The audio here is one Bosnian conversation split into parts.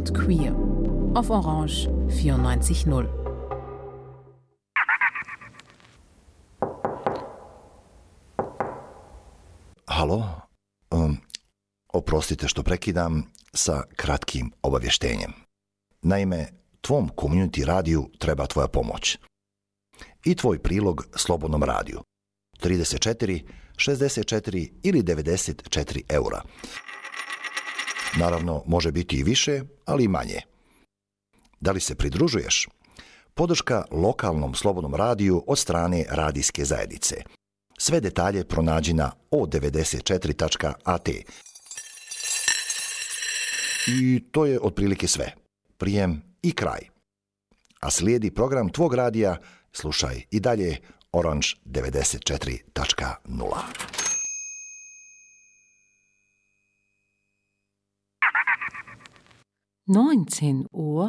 und queer auf Orange 94.0. Halo? Oprostite što prekidam sa kratkim obavještenjem. Naime, tvom community radiju treba tvoja pomoć. I tvoj prilog Slobodnom radiju. 34, 64 ili 94 eura. Naravno, može biti i više, ali i manje. Da li se pridružuješ? Podrška lokalnom Slobodnom radiju od strane radijske zajednice. Sve detalje pronađi na o94.at. I to je otprilike sve. Prijem i kraj. A slijedi program tvog radija, slušaj i dalje Orange 94.0. Uhr.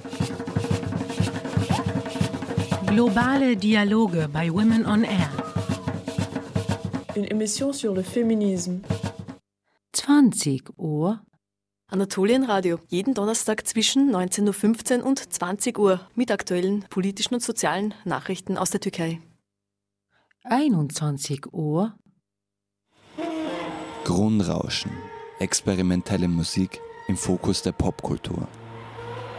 Globale Dialoge bei Women on Air. Une émission sur le féminisme. 20 Uhr. Anatolienradio, jeden Donnerstag zwischen 19.15 Uhr und 20 Uhr mit aktuellen politischen und sozialen Nachrichten aus der Türkei. 21 Uhr. Grundrauschen, experimentelle Musik im Fokus der Popkultur.